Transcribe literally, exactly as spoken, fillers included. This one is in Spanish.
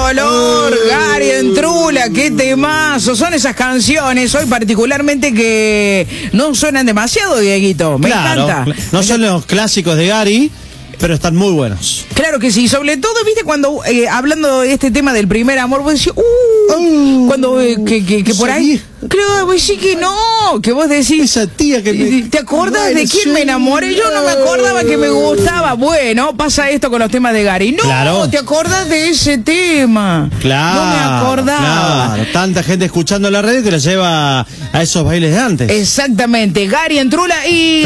dolor, Gary en Trula, qué temazo. Son esas canciones hoy particularmente que no suenan demasiado, Dieguito. Me claro, encanta. No son los clásicos de Gary, pero están muy buenos. Claro que sí, sobre todo, viste, cuando eh, hablando de este tema del primer amor, vos decís, uh, uh cuando eh, que, que, que por ahí, creo, vos decís que no, que vos decís, esa tía que me... ¿te acordás de quién me enamoré? Yo no me acordaba que me gustaba. Bueno, pasa esto con los temas de Gary. No, claro. ¿te acordás de ese tema? Claro, no me acordaba. Claro, tanta gente escuchando la radio que la lleva a esos bailes de antes. Exactamente, Gary en Trula y...